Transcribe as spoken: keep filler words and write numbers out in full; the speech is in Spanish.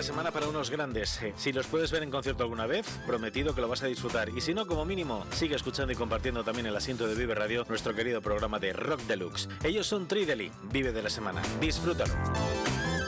semana para unos grandes. Si los puedes ver en concierto alguna vez, prometido que lo vas a disfrutar. Y si no, como mínimo, sigue escuchando y compartiendo también el asiento de Vive Radio, nuestro querido programa de Rock Deluxe. Ellos son Trideli, Vive de la Semana. Disfrútalo.